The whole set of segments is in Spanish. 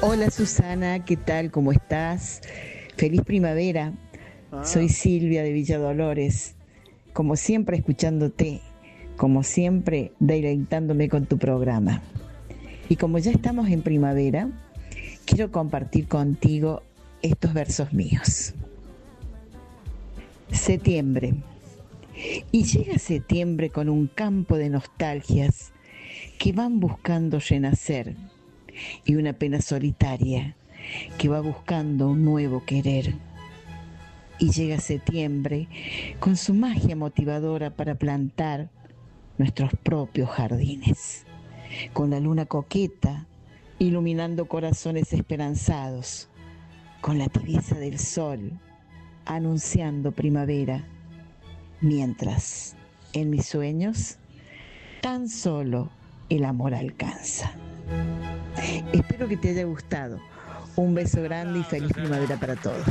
Hola Susana, ¿qué tal? ¿Cómo estás? Feliz primavera. Soy Silvia de Villa Dolores. Como siempre escuchándote, como siempre deleitándome con tu programa. Y como ya estamos en primavera, quiero compartir contigo estos versos míos. Septiembre. Y llega septiembre con un campo de nostalgias que van buscando renacer y una pena solitaria que va buscando un nuevo querer. Y llega septiembre con su magia motivadora para plantar nuestros propios jardines, con la luna coqueta iluminando corazones esperanzados, con la tibieza del sol anunciando primavera, mientras en mis sueños tan solo el amor alcanza. Espero que te haya gustado. Un beso grande y feliz primavera para todos.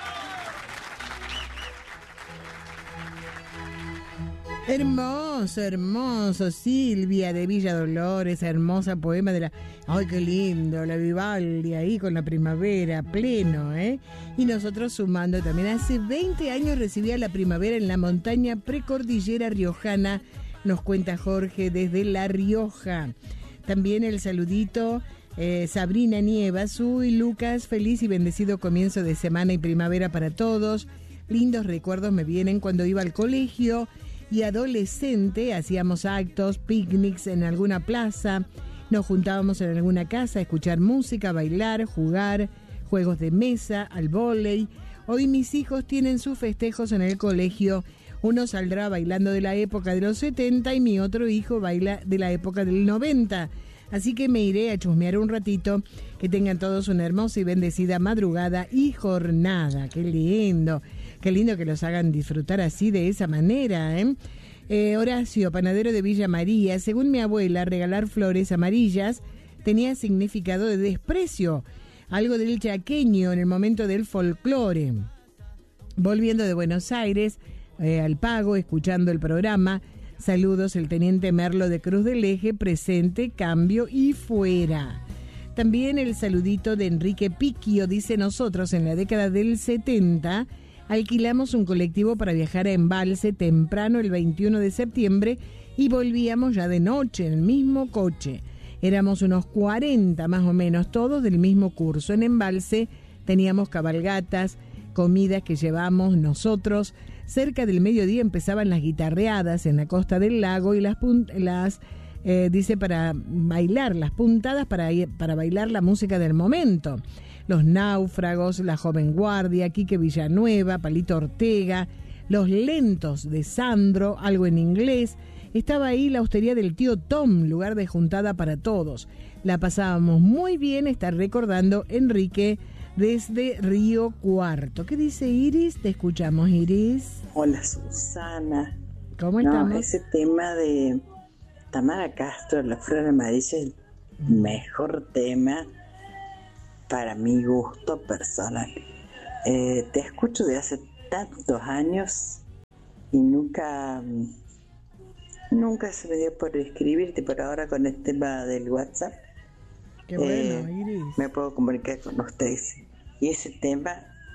Hermoso, hermoso, Silvia de Villa Dolores, hermosa poema de la... ¡Ay, qué lindo! La Vivaldi ahí con la primavera, pleno, ¿eh? Y nosotros sumando también. Hace 20 años recibía la primavera en la montaña precordillera riojana, nos cuenta Jorge desde La Rioja. También el saludito, Sabrina Nievas, uy, Lucas, feliz y bendecido comienzo de semana y primavera para todos. Lindos recuerdos me vienen cuando iba al colegio y adolescente, hacíamos actos, picnics en alguna plaza, nos juntábamos en alguna casa a escuchar música, bailar, jugar, juegos de mesa, al vóley. Hoy mis hijos tienen sus festejos en el colegio, uno saldrá bailando de la época de los 70 y mi otro hijo baila de la época del 90. Así que me iré a chusmear un ratito. Que tengan todos una hermosa y bendecida madrugada y jornada. ¡Qué lindo! Qué lindo que los hagan disfrutar así, de esa manera, ¿eh? Horacio, panadero de Villa María. Según mi abuela, regalar flores amarillas tenía significado de desprecio. Algo del chaqueño en el momento del folclore. Volviendo de Buenos Aires, al Pago, escuchando el programa. Saludos, el teniente Merlo de Cruz del Eje, presente, cambio y fuera. También el saludito de Enrique Piquio, dice: nosotros en la década del 70 alquilamos un colectivo para viajar a Embalse temprano el 21 de septiembre y volvíamos ya de noche en el mismo coche. Éramos unos 40 más o menos, todos del mismo curso. En Embalse teníamos cabalgatas, comidas que llevamos nosotros. Cerca del mediodía empezaban las guitarreadas en la costa del lago y dice para bailar, las puntadas para bailar la música del momento. Los Náufragos, La Joven Guardia, Quique Villanueva, Palito Ortega, Los Lentos de Sandro, algo en inglés. Estaba ahí la hostería del tío Tom, lugar de juntada para todos. La pasábamos muy bien, está recordando Enrique desde Río Cuarto. ¿Qué dice Iris? Te escuchamos, Iris. Hola, Susana. ¿Cómo estamos? Ese tema de Tamara Castro, La Flor Amarilla, es el mejor tema para mi gusto personal. Te escucho de hace tantos años y nunca se me dio por escribirte, pero ahora con el tema del WhatsApp, qué bueno, Iris, me puedo comunicar con ustedes. Y ese tema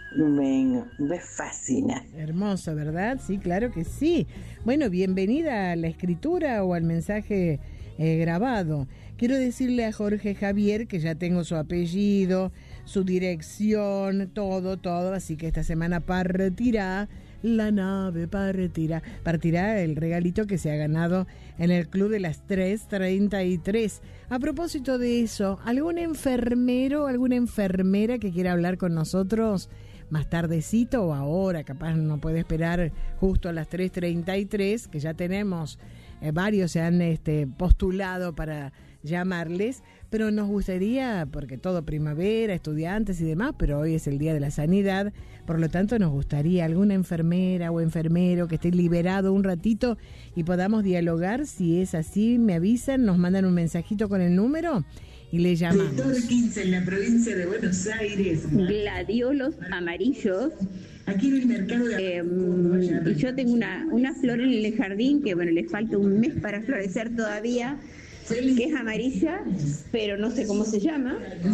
me fascina. Hermoso, ¿verdad? Sí, claro que sí. Bueno, bienvenida a la escritura o al mensaje grabado. Quiero decirle a Jorge Javier que ya tengo su apellido, su dirección, todo, así que esta semana partirá la nave, partirá el regalito que se ha ganado en el Club de las 3:33. A propósito de eso, ¿algún enfermero, alguna enfermera que quiera hablar con nosotros más tardecito o ahora? Capaz no puede esperar justo a las 3:33, que ya tenemos, varios se han postulado para llamarles, pero nos gustaría, porque todo primavera, estudiantes y demás, pero hoy es el Día de la Sanidad, por lo tanto nos gustaría alguna enfermera o enfermero que esté liberado un ratito y podamos dialogar. Si es así, me avisan, nos mandan un mensajito con el número y le llamamos. Sector 15 en la provincia de Buenos Aires. Gladiolos amarillos. Aquí en el mercado y yo tengo una flor en el jardín que, bueno, le falta un mes para florecer todavía. que es amarilla, pero no sé cómo se llama.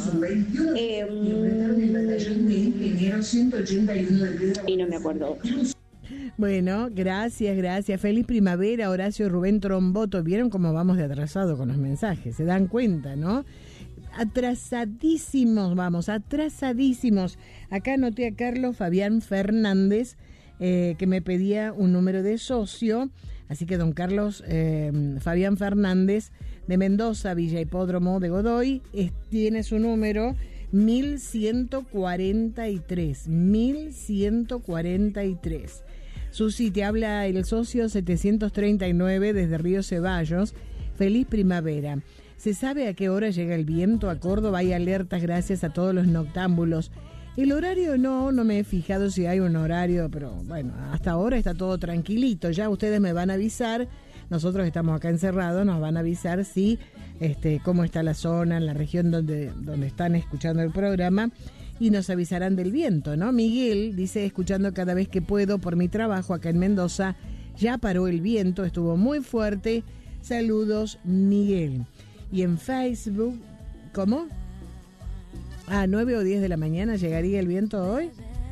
Y no me acuerdo. Bueno, gracias. Feliz primavera, Horacio Rubén Tromboto. ¿Vieron cómo vamos de atrasado con los mensajes? Se dan cuenta, ¿no? Atrasadísimos. Acá anoté a Carlos Fabián Fernández, que me pedía un número de socio. Así que don Carlos Fabián Fernández de Mendoza, Villa Hipódromo de Godoy, tiene su número 1143. Susi, te habla el socio 739 desde Río Ceballos. Feliz primavera. ¿Se sabe a qué hora llega el viento a Córdoba? Hay alertas gracias a todos los noctámbulos. El horario no me he fijado si hay un horario, pero bueno, hasta ahora está todo tranquilito. Ya ustedes me van a avisar, nosotros estamos acá encerrados, nos van a avisar si cómo está la zona, en la región donde están escuchando el programa, y nos avisarán del viento, ¿no? Miguel dice, escuchando cada vez que puedo por mi trabajo acá en Mendoza, ya paró el viento, estuvo muy fuerte. Saludos, Miguel. Y en Facebook, ¿cómo? 9 o 10 de la mañana llegaría el viento hoy.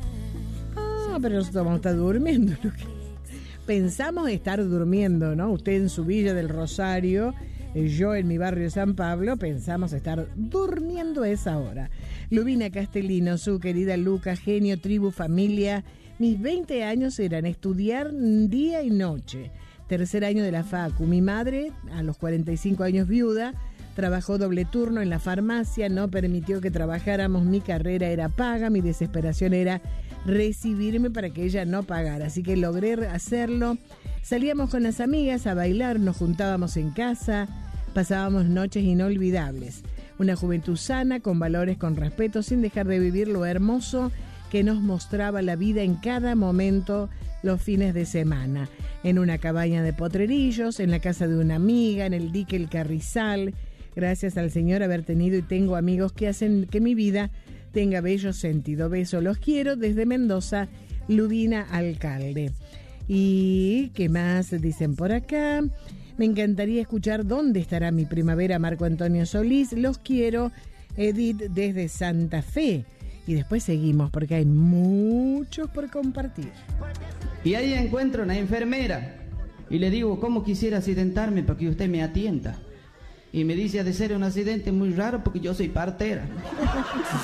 Pero nosotros vamos a estar durmiendo. Pensamos estar durmiendo, ¿no? Usted en su Villa del Rosario, yo en mi barrio San Pablo, pensamos estar durmiendo a esa hora. Lubina Castellino, su querida Luca, genio, tribu, familia. Mis 20 años eran estudiar día y noche. Tercer año de la facu. Mi madre, a los 45 años viuda, trabajó doble turno en la farmacia, no permitió que trabajáramos, mi carrera era paga, mi desesperación era recibirme para que ella no pagara, así que logré hacerlo. Salíamos con las amigas a bailar, nos juntábamos en casa, pasábamos noches inolvidables. Una juventud sana, con valores, con respeto, sin dejar de vivir lo hermoso que nos mostraba la vida en cada momento los fines de semana. En una cabaña de Potrerillos, en la casa de una amiga, en el dique El Carrizal. Gracias al Señor haber tenido y tengo amigos que hacen que mi vida tenga bello sentido. Beso, los quiero desde Mendoza, Lubina Alcalde. ¿Y qué más dicen por acá? Me encantaría escuchar dónde estará mi primavera, Marco Antonio Solís. Los quiero, Edith desde Santa Fe. Y después seguimos porque hay muchos por compartir. Y ahí encuentro una enfermera y le digo, ¿cómo quisiera accidentarme para que usted me atienda? Y me dice, ha de ser un accidente muy raro porque yo soy partera.